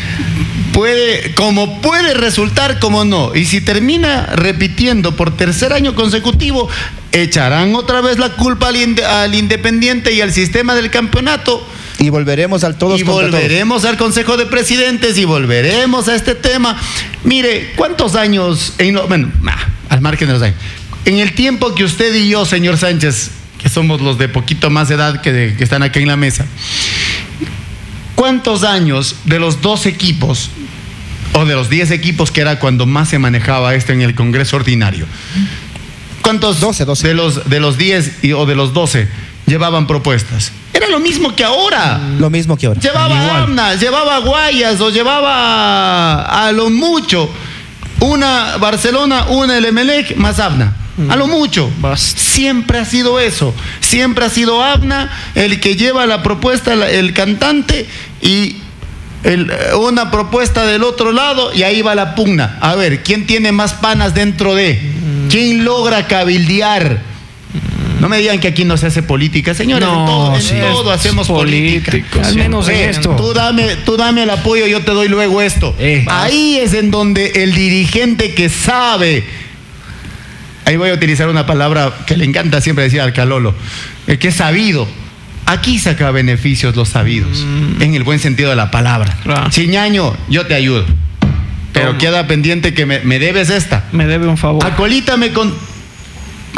Puede resultar, como no. Y si termina repitiendo por tercer año consecutivo, echarán otra vez la culpa al Independiente y al sistema del campeonato. Y volveremos al todos contra todos. Volveremos al Consejo de Presidentes y volveremos a este tema. Mire, ¿cuántos años? Al margen de los años. En el tiempo que usted y yo, señor Sánchez, que somos los de poquito más edad que están aquí en la mesa, ¿cuántos años de los 2 equipos o de los 10 equipos que era cuando más se manejaba esto en el Congreso Ordinario? ¿Cuántos 12. de los 10 o de los 12 llevaban propuestas? Era lo mismo que ahora. Lo mismo que ahora. Llevaba Avna, llevaba Guayas o llevaba a lo mucho una Barcelona, una el Emelec más Avna. A lo mucho. Siempre ha sido eso. Siempre ha sido Avna el que lleva la propuesta, el cantante, y una propuesta del otro lado, y ahí va la pugna. A ver, ¿quién tiene más panas dentro de? ¿Quién logra cabildear? No me digan que aquí no se hace política, señores. No, en todo hacemos política. Al menos en esto. Tú dame el apoyo, yo te doy luego esto. Ahí es en donde el dirigente que sabe, ahí voy a utilizar una palabra que le encanta siempre decir al Calolo, el que es sabido. Aquí saca beneficios los sabidos, en el buen sentido de la palabra. Si ñaño, yo te ayudo, pero queda pendiente que me debes esta. Me debe un favor. Acolítame con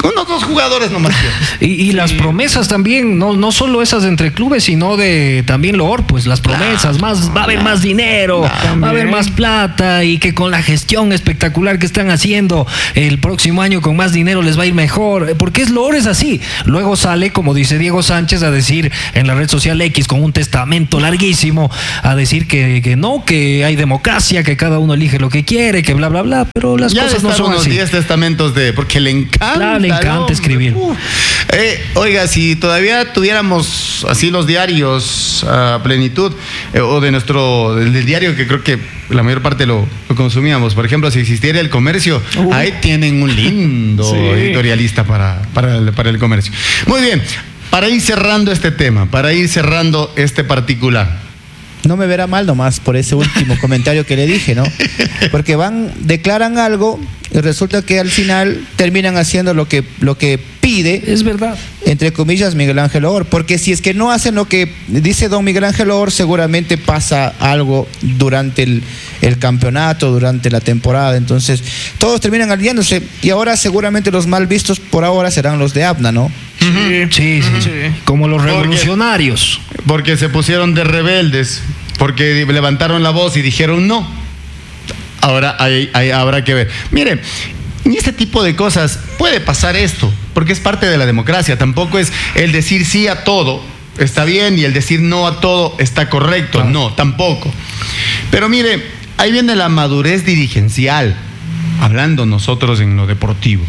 Con unos 2 jugadores nomás. Y las promesas también, no solo esas entre clubes, sino de también Loor, pues las promesas, va a haber más dinero, va a haber más plata, y que con la gestión espectacular que están haciendo el próximo año con más dinero les va a ir mejor, porque Loor es así. Luego sale, como dice Diego Sánchez, a decir en la red social X con un testamento larguísimo, a decir que no, que hay democracia, que cada uno elige lo que quiere, que bla bla bla, pero las cosas no son así. 10 testamentos porque le encanta. Claro, le encanta escribir. Oiga, si todavía tuviéramos así los diarios a plenitud, o del diario que creo que la mayor parte lo consumíamos, por ejemplo, si existiera El Comercio, ahí tienen un lindo editorialista para el comercio. Muy bien, para ir cerrando este tema, para ir cerrando este particular. No me verá mal nomás por ese último comentario que le dije, ¿no? Porque declaran algo y resulta que al final terminan haciendo lo que pide. Es verdad. Entre comillas, Miguel Ángel Loor. Porque si es que no hacen lo que dice don Miguel Ángel Loor, seguramente pasa algo durante el campeonato, durante la temporada. Entonces, todos terminan aliándose. Y ahora seguramente los mal vistos por ahora serán los de Abna, ¿no? Sí. Como los revolucionarios. Porque se pusieron de rebeldes, porque levantaron la voz y dijeron no. Ahora habrá que ver. Miren, en este tipo de cosas puede pasar esto, porque es parte de la democracia. Tampoco es el decir sí a todo está bien y el decir no a todo está correcto. Claro. No, tampoco. Pero mire, ahí viene la madurez dirigencial, hablando nosotros en lo deportivo.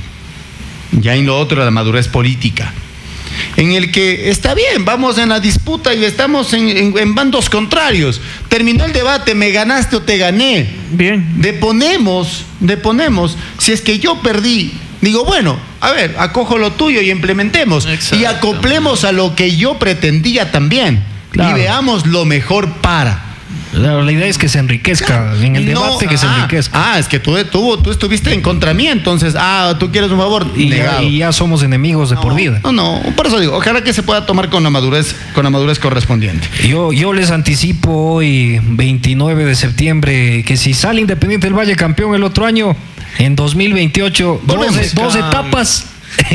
Ya en lo otro, la madurez política, en el que está bien, vamos en la disputa y estamos en bandos contrarios. Terminó el debate, me ganaste o te gané. Bien. Deponemos. Si es que yo perdí, digo, bueno, a ver, acojo lo tuyo y implementemos. Y acoplemos a lo que yo pretendía también. Claro. Y veamos lo mejor para. La idea es que se enriquezca, en el debate que se enriquezca. Es que tú estuviste en contra mí, entonces, tú quieres un favor, negado. Y ya somos enemigos de por vida. No, por eso digo, ojalá que se pueda tomar con la madurez correspondiente. Yo les anticipo hoy, 29 de septiembre, que si sale Independiente del Valle campeón el otro año, en 2028, dos etapas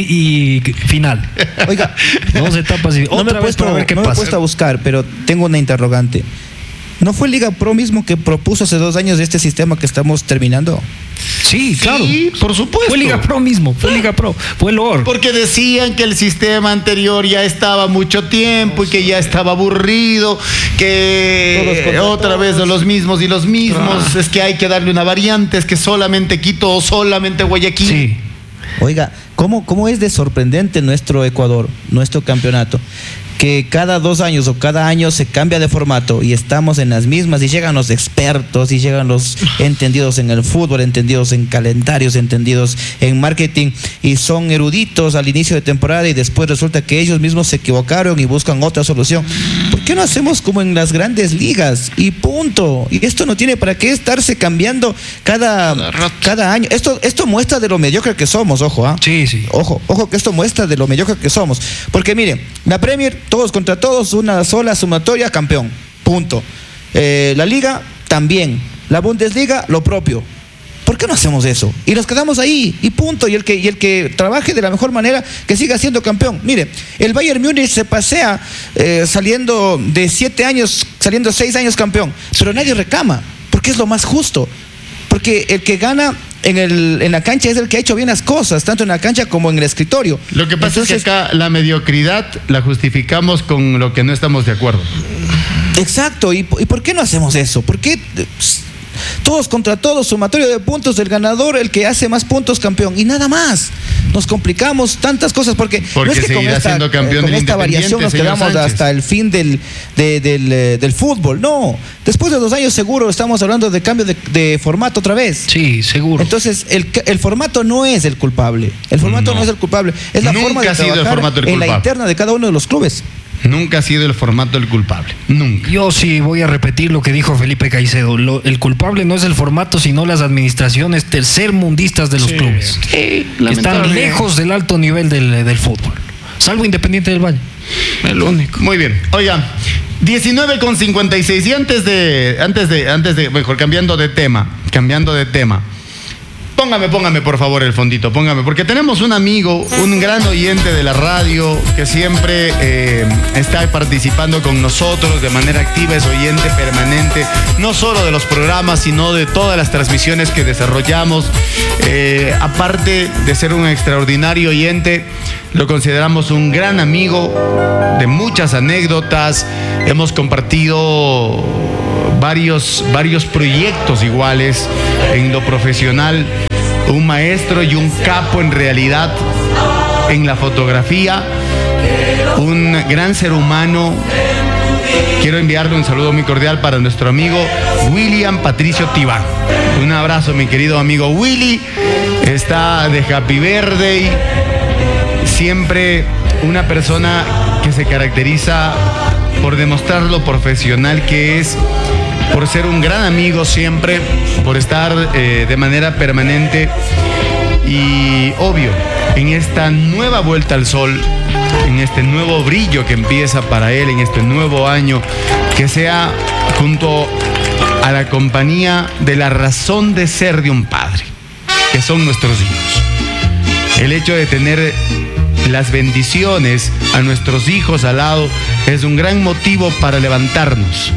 y final. Oiga, 2 etapas y otra vez para ver qué pasa. Me he puesto a buscar, pero tengo una interrogante. ¿No fue Liga Pro mismo que propuso hace 2 años este sistema que estamos terminando? Sí, claro. Sí, por supuesto. Fue Liga Pro mismo, fue Loor. Porque decían que el sistema anterior ya estaba mucho tiempo y que ya estaba aburrido, que otra vez los mismos y los mismos, es que hay que darle una variante, es que solamente Quito o solamente Guayaquil. Sí. Oiga, ¿cómo es de sorprendente nuestro Ecuador, nuestro campeonato? Que cada 2 años o cada año se cambia de formato y estamos en las mismas, y llegan los expertos y llegan los entendidos en el fútbol, entendidos en calendarios, entendidos en marketing, y son eruditos al inicio de temporada y después resulta que ellos mismos se equivocaron y buscan otra solución. ¿Por qué no hacemos como en las grandes ligas? Y punto. Y esto no tiene para qué estarse cambiando cada año. Esto muestra de lo mediocre que somos, ojo. Sí. Ojo que esto muestra de lo mediocre que somos. Porque miren, la Premier, todos contra todos, una sola sumatoria, campeón. Punto. La Liga, también. La Bundesliga, lo propio. ¿Por qué no hacemos eso? Y nos quedamos ahí, y punto. Y el que trabaje de la mejor manera, que siga siendo campeón. Mire, el Bayern Múnich se pasea saliendo de 7 años, saliendo 6 años campeón. Pero nadie reclama, porque es lo más justo. Porque el que gana en la cancha es el que ha hecho bien las cosas, tanto en la cancha como en el escritorio. Lo que pasa es que acá la mediocridad la justificamos con lo que no estamos de acuerdo. Exacto. ¿Y por qué no hacemos eso? ¿Por qué todos contra todos, sumatorio de puntos del ganador, el que hace más puntos, campeón? Y nada más. Nos complicamos tantas cosas porque no es que con esta variación nos quedamos hasta el fin del fútbol. No, después de 2 años seguro estamos hablando de cambio de formato otra vez. Sí, seguro. Entonces el formato no es el culpable. El formato no es el culpable. Es la forma de trabajar en la interna de cada uno de los clubes. Nunca ha sido el formato el culpable, nunca. Yo sí voy a repetir lo que dijo Felipe Caicedo. El culpable no es el formato, sino las administraciones tercermundistas de los clubes. Sí, que están lejos del alto nivel del fútbol. Salvo Independiente del Valle. El único. Muy bien. Oigan, 19:56. Y antes de mejor, cambiando de tema. Póngame por favor el fondito, porque tenemos un amigo, un gran oyente de la radio que siempre está participando con nosotros de manera activa, es oyente permanente, no solo de los programas, sino de todas las transmisiones que desarrollamos. Aparte de ser un extraordinario oyente, lo consideramos un gran amigo de muchas anécdotas, hemos compartido varios proyectos iguales en lo profesional, un maestro y un capo en realidad en la fotografía, un gran ser humano. Quiero enviarle un saludo muy cordial para nuestro amigo William Patricio Tibán. Un abrazo, mi querido amigo Willy, está de Happy Birthday, siempre una persona que se caracteriza por demostrar lo profesional que es, por ser un gran amigo siempre, por estar de manera permanente y obvio, en esta nueva vuelta al sol, en este nuevo brillo que empieza para él, en este nuevo año, que sea junto a la compañía de la razón de ser de un padre, que son nuestros hijos. El hecho de tener las bendiciones a nuestros hijos al lado es un gran motivo para levantarnos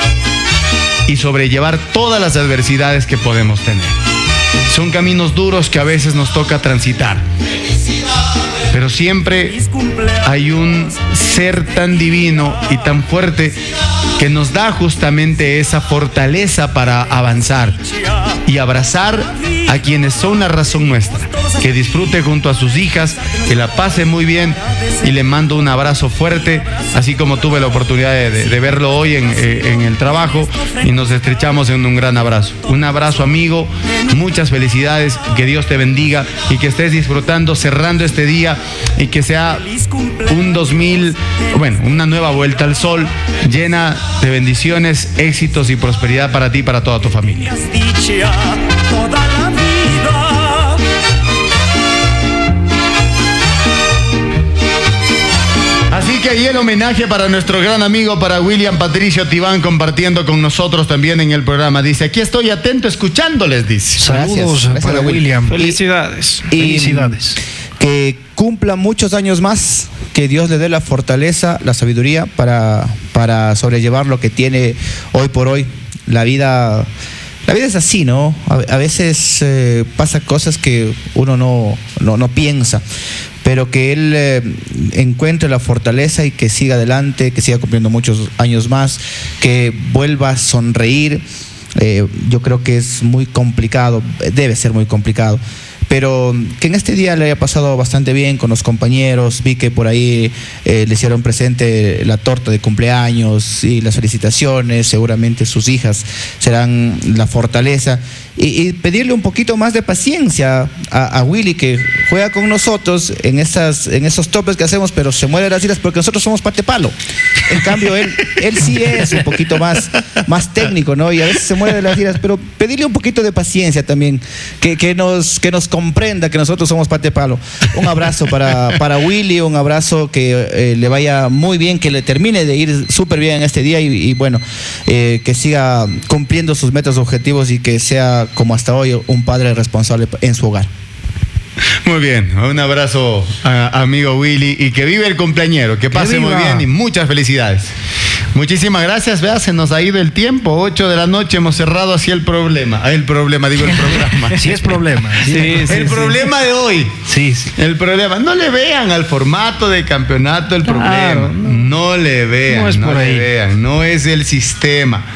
y sobrellevar todas las adversidades que podemos tener. Son caminos duros que a veces nos toca transitar, pero siempre hay un ser tan divino y tan fuerte que nos da justamente esa fortaleza para avanzar y abrazar a quienes son la razón nuestra. Que disfrute junto a sus hijas, que la pase muy bien, y le mando un abrazo fuerte, así como tuve la oportunidad de verlo hoy en el trabajo, y nos estrechamos en un gran abrazo. Un abrazo, amigo, muchas felicidades, que Dios te bendiga y que estés disfrutando, cerrando este día, y que sea una nueva vuelta al sol llena de bendiciones, éxitos y prosperidad para ti y para toda tu familia. Así que ahí el homenaje para nuestro gran amigo, para William Patricio Tibán, compartiendo con nosotros también en el programa. Dice, aquí estoy atento escuchándoles, dice. Saludos para William. Felicidades. Felicidades. Que cumpla muchos años más, que Dios le dé la fortaleza, la sabiduría para sobrellevar lo que tiene hoy por hoy. La vida es así, ¿no? A veces pasa cosas que uno no piensa, pero que él encuentre la fortaleza y que siga adelante, que siga cumpliendo muchos años más, que vuelva a sonreír. Yo creo que es muy complicado, debe ser muy complicado, pero que en este día le haya pasado bastante bien con los compañeros. Vi que por ahí le hicieron presente la torta de cumpleaños y las felicitaciones. Seguramente sus hijas serán la fortaleza, y pedirle un poquito más de paciencia a Willy, que juega con nosotros en esos topes que hacemos, pero se muere las iras porque nosotros somos parte palo. En cambio él sí es un poquito más técnico, ¿no? Y a veces se muere de las iras, pero pedirle un poquito de paciencia también, que nos comprenda que nosotros somos parte palo. Un abrazo para Willy, un abrazo, que le vaya muy bien, que le termine de ir súper bien en este día, y bueno, que siga cumpliendo sus metas, objetivos, y que sea, como hasta hoy, un padre responsable en su hogar. Muy bien, un abrazo a amigo Willy, y que vive el cumpleañero, que pase muy bien y muchas felicidades. Muchísimas gracias. Vea, se nos ha ido el tiempo, 8 de la noche, hemos cerrado así el programa. Sí, es problema. El problema de hoy. Sí. El problema. No le vean al formato de campeonato el problema. No le vean. No es por ahí. Le vean. No es el sistema.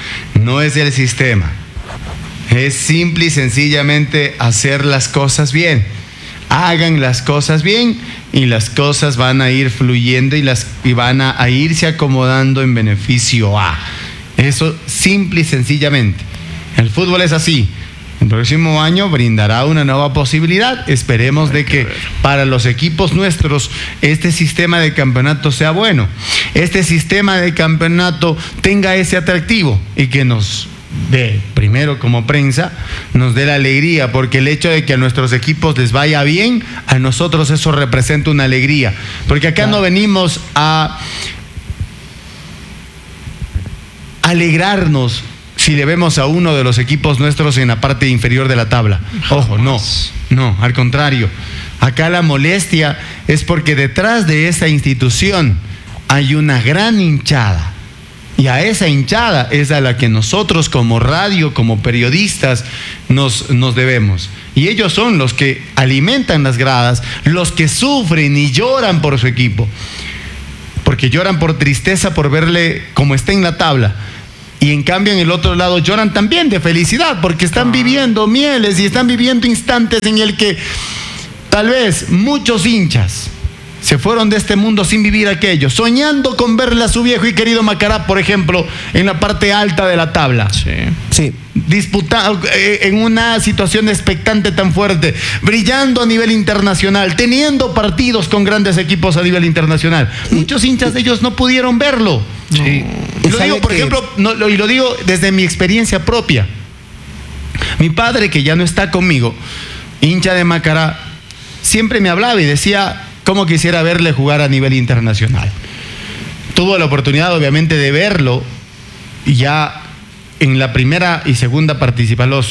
Es simple y sencillamente hacer las cosas bien. Hagan las cosas bien y las cosas van a ir fluyendo y van a irse acomodando en beneficio a. Eso simple y sencillamente. El fútbol es así. El próximo año brindará una nueva posibilidad. Esperemos de que para los equipos nuestros este sistema de campeonato sea bueno. Este sistema de campeonato tenga ese atractivo y que nos primero como prensa nos dé la alegría, porque el hecho de que a nuestros equipos les vaya bien, a nosotros eso representa una alegría, porque acá no venimos a alegrarnos, si le vemos a uno de los equipos nuestros en la parte inferior de la tabla. Ojo, no, al contrario. Acá la molestia es porque detrás de esa institución hay una gran hinchada. Y a esa hinchada es a la que nosotros como radio, como periodistas, nos debemos. Y ellos son los que alimentan las gradas, los que sufren y lloran por su equipo. Porque lloran por tristeza por verle como está en la tabla. Y en cambio en el otro lado lloran también de felicidad porque están viviendo mieles y están viviendo instantes en el que tal vez muchos hinchas se fueron de este mundo sin vivir aquello, soñando con verle a su viejo y querido Macará, por ejemplo, en la parte alta de la tabla. Sí. Disputando en una situación expectante tan fuerte, brillando a nivel internacional, teniendo partidos con grandes equipos a nivel internacional. Muchos hinchas de ellos no pudieron verlo. Sí. Y lo digo, por ejemplo, y lo digo desde mi experiencia propia. Mi padre, que ya no está conmigo, hincha de Macará, siempre me hablaba y decía cómo quisiera verle jugar a nivel internacional. Tuvo la oportunidad, obviamente, de verlo ya en la primera y segunda participación,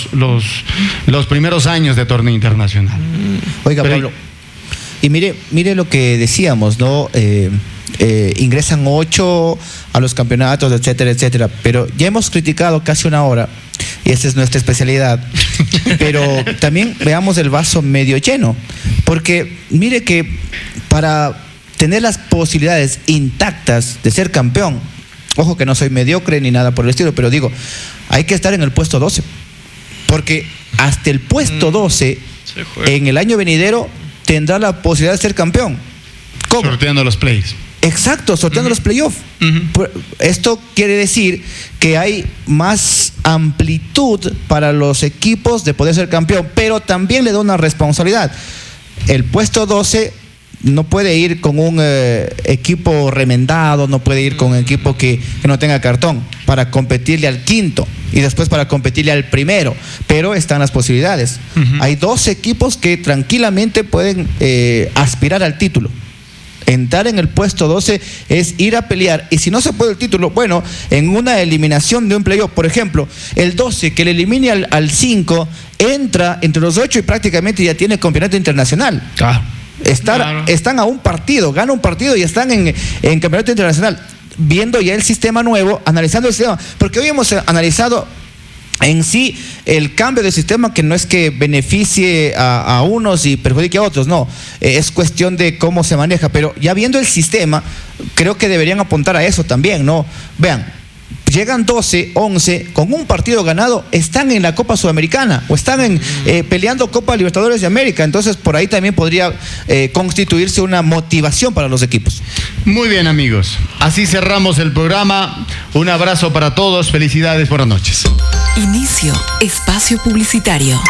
los primeros años de torneo internacional. Oiga, Pablo, y mire lo que decíamos, ¿no? Ingresan 8 a los campeonatos, etcétera, etcétera. Pero ya hemos criticado casi una hora, y esta es nuestra especialidad. Pero también veamos el vaso medio lleno. Porque mire que para tener las posibilidades intactas de ser campeón, ojo que no soy mediocre ni nada por el estilo, pero digo, hay que estar en el puesto 12. Porque hasta el puesto 12, en el año venidero, tendrá la posibilidad de ser campeón. ¿Cómo? Sorteando los plays. Exacto, sorteando los playoffs. Esto quiere decir que hay más amplitud para los equipos de poder ser campeón, pero también le da una responsabilidad. El puesto 12 no puede ir con un equipo remendado, no puede ir con un equipo que no tenga cartón para competirle al quinto y después para competirle al primero, pero están las posibilidades. Hay 12 equipos que tranquilamente pueden aspirar al título. Entrar en el puesto 12 es ir a pelear, y si no se puede el título, bueno, en una eliminación de un playoff, por ejemplo, el 12 que le elimine al 5 entra entre los 8 y prácticamente ya tiene campeonato internacional. Están a un partido, gana un partido y están en campeonato internacional, viendo ya el sistema nuevo, analizando el sistema, porque hoy hemos analizado en sí el cambio de sistema, que no es que beneficie a unos y perjudique a otros, no, es cuestión de cómo se maneja, pero ya viendo el sistema, creo que deberían apuntar a eso también, ¿no? Vean, llegan 12, 11, con un partido ganado, están en la Copa Sudamericana o están peleando Copa Libertadores de América. Entonces, por ahí también podría constituirse una motivación para los equipos. Muy bien, amigos. Así cerramos el programa. Un abrazo para todos. Felicidades. Buenas noches. Inicio espacio publicitario.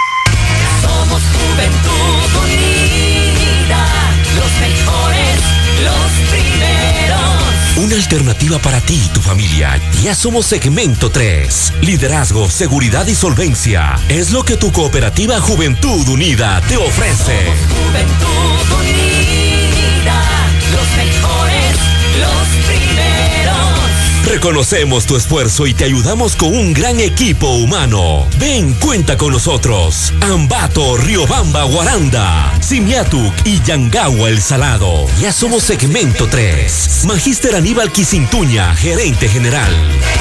Somos Juventud Unida, los mejores, los primeros. Una alternativa para ti y tu familia. Ya somos Segmento 3. Liderazgo, seguridad y solvencia. Es lo que tu cooperativa Juventud Unida te ofrece. Somos Juventud Unida, los mejores, los primeros. Reconocemos tu esfuerzo y te ayudamos con un gran equipo humano. Ven, cuenta con nosotros. Ambato, Riobamba, Guaranda, Simiatuk y Yangagua El Salado. Ya somos Segmento 3. Magíster Aníbal Quisintuña, gerente general.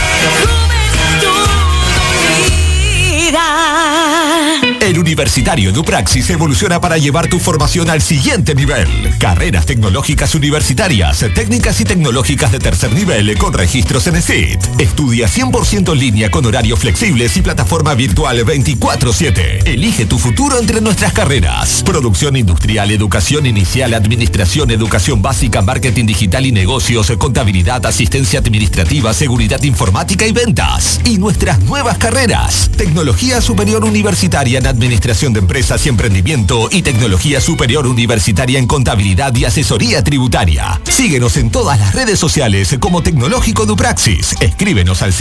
El Universitario Edupraxis evoluciona para llevar tu formación al siguiente nivel. Carreras tecnológicas universitarias, técnicas y tecnológicas de tercer nivel con registros en ESIT. Estudia 100% en línea con horarios flexibles y plataforma virtual 24/7. Elige tu futuro entre nuestras carreras. Producción industrial, educación inicial, administración, educación básica, marketing digital y negocios, contabilidad, asistencia administrativa, seguridad informática y ventas. Y nuestras nuevas carreras. Tecnología superior universitaria en administración de empresas y emprendimiento y tecnología superior universitaria en contabilidad y asesoría tributaria. Síguenos en todas las redes sociales como Tecnológico Edupraxis. Escríbenos al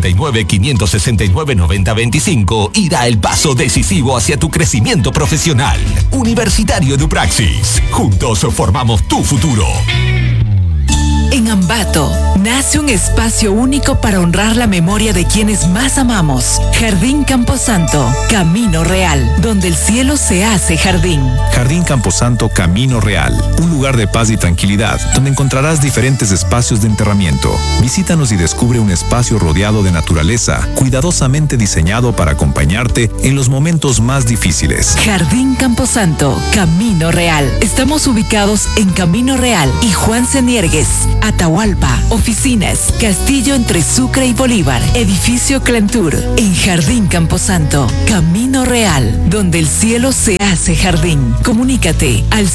099-569-9025 y da el paso decisivo hacia tu crecimiento profesional. Universitario Edupraxis. Juntos formamos tu futuro. En Ambato nace un espacio único para honrar la memoria de quienes más amamos. Jardín Camposanto, Camino Real, donde el cielo se hace jardín. Jardín Camposanto Camino Real, un lugar de paz y tranquilidad, donde encontrarás diferentes espacios de enterramiento. Visítanos y descubre un espacio rodeado de naturaleza, cuidadosamente diseñado para acompañarte en los momentos más difíciles. Jardín Camposanto, Camino Real. Estamos ubicados en Camino Real y Juan Seniergues, Atahualpa, oficinas, Castillo entre Sucre y Bolívar, edificio Clantur. En Jardín Camposanto, Camino Real, donde el cielo se hace jardín. Comunícate al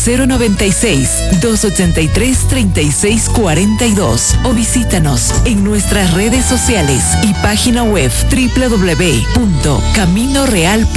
096-283-3642 o visítanos en nuestras redes sociales y página web www.caminoreal.cl.